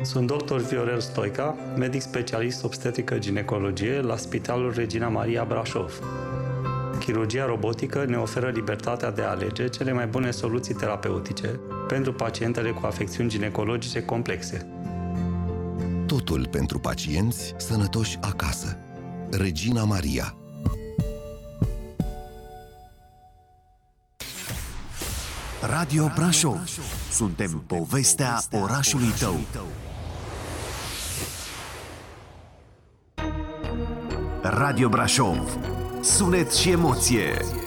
Sunt dr. Viorel Stoica, medic specialist obstetrică-ginecologie la Spitalul Regina Maria Brașov. Chirurgia robotică ne oferă libertatea de a alege cele mai bune soluții terapeutice pentru pacientele cu afecțiuni ginecologice complexe. Totul pentru pacienți sănătoși acasă. Regina Maria. Radio Brașov. Suntem povestea orașului tău. Radio Brașov. Sunet și emoție.